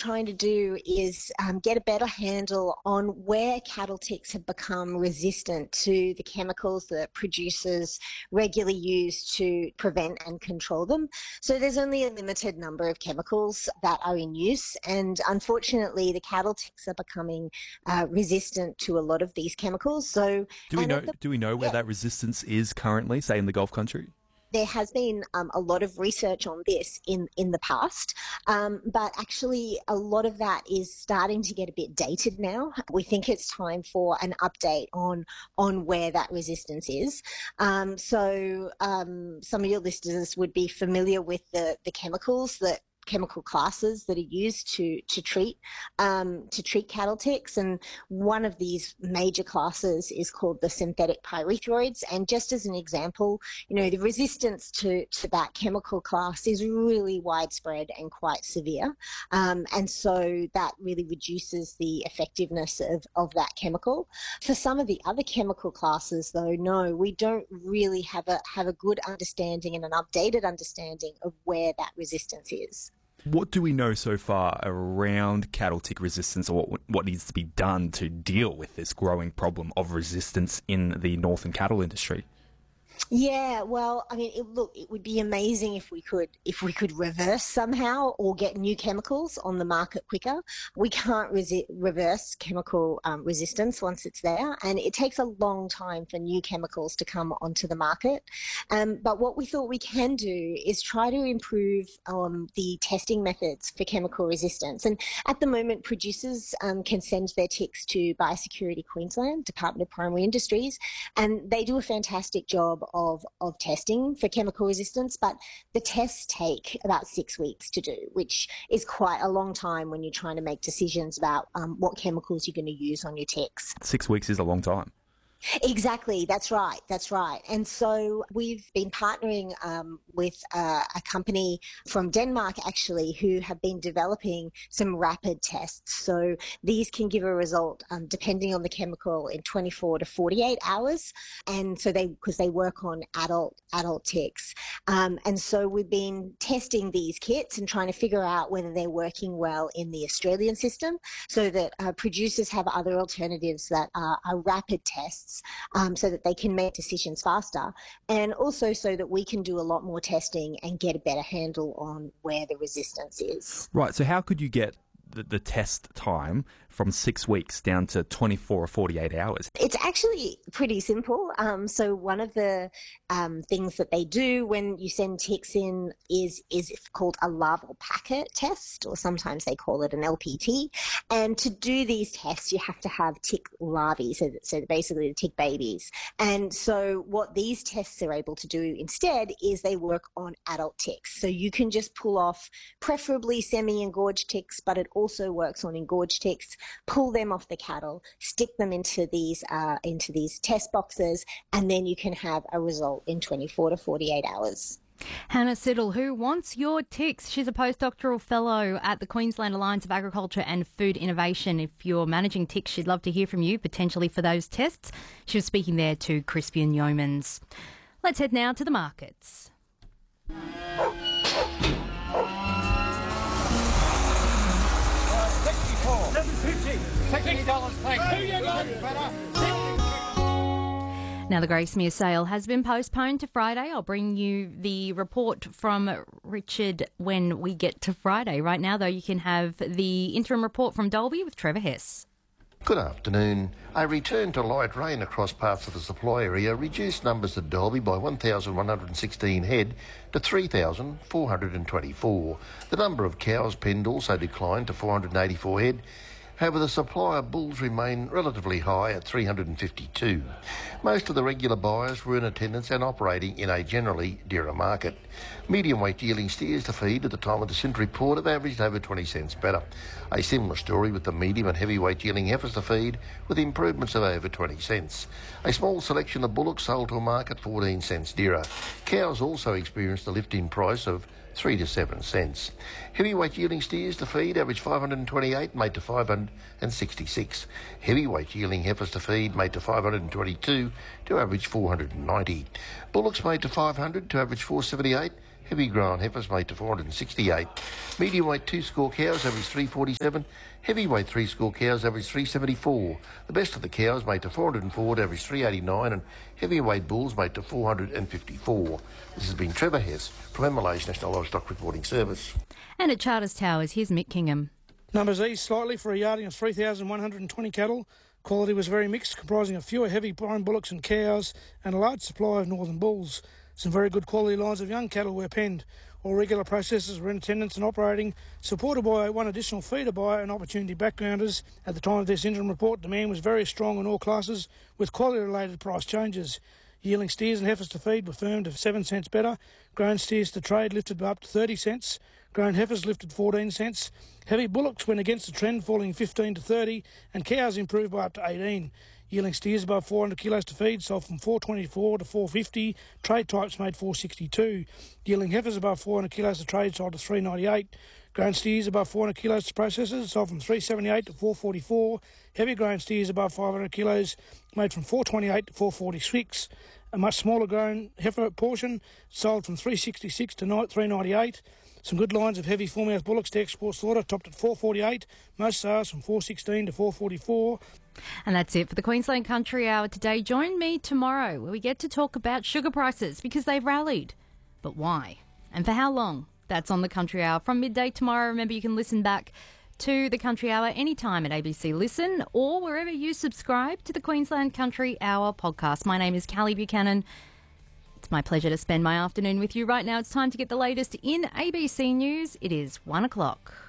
trying to do is get a better handle on where cattle ticks have become resistant to the chemicals that producers regularly use to prevent and control them. So there's only a limited number of chemicals that are in use, and unfortunately the cattle ticks are becoming resistant to a lot of these chemicals. So do we know where that resistance is currently, say in the Gulf country? There has been a lot of research on this in the past, but actually a lot of that is starting to get a bit dated now. We think it's time for an update on where that resistance is. So some of your listeners would be familiar with the chemical classes that are used to treat cattle ticks, and one of these major classes is called the synthetic pyrethroids. And just as an example, the resistance to that chemical class is really widespread and quite severe, and so that really reduces the effectiveness of that chemical. For some of the other chemical classes, though, no, we don't really have a good understanding and an updated understanding of where that resistance is. What do we know so far around cattle tick resistance, or what needs to be done to deal with this growing problem of resistance in the northern cattle industry? Yeah, well, I mean, it would be amazing if we could reverse somehow or get new chemicals on the market quicker. We can't reverse chemical resistance once it's there, and it takes a long time for new chemicals to come onto the market. But what we thought we can do is try to improve the testing methods for chemical resistance. And at the moment, producers can send their ticks to Biosecurity Queensland, Department of Primary Industries, and they do a fantastic job of testing for chemical resistance, but the tests take about 6 weeks to do, which is quite a long time when you're trying to make decisions about what chemicals you're going to use on your ticks. 6 weeks is a long time. Exactly, that's right. And so we've been partnering with a company from Denmark, actually, who have been developing some rapid tests. So these can give a result, depending on the chemical, in 24 to 48 hours. And so because they work on adult ticks. And so we've been testing these kits and trying to figure out whether they're working well in the Australian system, so that producers have other alternatives that are rapid tests, so that they can make decisions faster, and also so that we can do a lot more testing and get a better handle on where the resistance is. Right, so how could you get the test time from 6 weeks down to 24 or 48 hours? It's actually pretty simple. So one of the things that they do when you send ticks in is called a larval packet test, or sometimes they call it an LPT. And to do these tests, you have to have tick larvae, so basically the tick babies. And so what these tests are able to do instead is they work on adult ticks. So you can just pull off preferably semi-engorged ticks, but it also works on engorged ticks. Pull them off the cattle, stick them into these test boxes, and then you can have a result in 24 to 48 hours. Hannah Siddle, who wants your ticks? She's a postdoctoral fellow at the Queensland Alliance of Agriculture and Food Innovation. If you're managing ticks, she'd love to hear from you, potentially for those tests. She was speaking there to Crispian Yeomans. Let's head now to the markets. Now, the Gracemere sale has been postponed to Friday. I'll bring you the report from Richard when we get to Friday. Right now, though, you can have the interim report from Dalby with Trevor Hess. Good afternoon. A return to light rain across parts of the supply area reduced numbers at Dalby by 1,116 head to 3,424. The number of cows penned also declined to 484 head. However, the supply of bulls remained relatively high at 352. Most of the regular buyers were in attendance and operating in a generally dearer market. Medium weight yielding steers to feed at the time of the Cinta report have averaged over 20 cents better. A similar story with the medium and heavyweight yielding heifers to feed, with improvements of over 20 cents. A small selection of bullocks sold to a market 14 cents dearer. Cows also experienced a lift in price of 3 to 7 cents. Heavyweight yielding steers to feed averaged 528, made to 566. Heavyweight yielding heifers to feed made to 522 to average 490. Bullocks made to 500 to average 478. Heavy grown heifers made to 468. Medium weight 2 score cows average 347. Heavyweight 3 score cows average 374. The best of the cows made to 404 average 389, and heavyweight bulls made to 454. This has been Trevor Hess from MLA's National Livestock Reporting Service. And at Charters Towers, here's Mick Kingham. Numbers eased slightly for a yarding of 3,120 cattle. Quality was very mixed, comprising of fewer heavy prime bullocks and cows and a large supply of northern bulls. Some very good quality lines of young cattle were penned. All regular processors were in attendance and operating, supported by one additional feeder buyer and opportunity backgrounders. At the time of this interim report, demand was very strong in all classes, with quality-related price changes. Yearling steers and heifers to feed were firmed of 7 cents better. Grown steers to trade lifted by up to 30 cents. Grown heifers lifted 14 cents. Heavy bullocks went against the trend, falling 15 to 30, and cows improved by up to 18. Yearling steers above 400 kilos to feed sold from 424 to 450. Trade types made 462. Yearling heifers above 400 kilos to trade sold to 398. Grown steers above 400 kilos to processors sold from 378 to 444. Heavy grown steers above 500 kilos made from 428 to 446. A much smaller grown heifer portion sold from 366 to 398. Some good lines of heavy full-mouth bullocks to export slaughter topped at 448. Most sales from 416 to 444. And that's it for the Queensland Country Hour today. Join me tomorrow where we get to talk about sugar prices because they've rallied. But why? And for how long? That's on the Country Hour from midday tomorrow. Remember, you can listen back to the Country Hour anytime at ABC Listen or wherever you subscribe to the Queensland Country Hour podcast. My name is Callie Buchanan. It's my pleasure to spend my afternoon with you. Right now, it's time to get the latest in ABC News. It is 1 o'clock.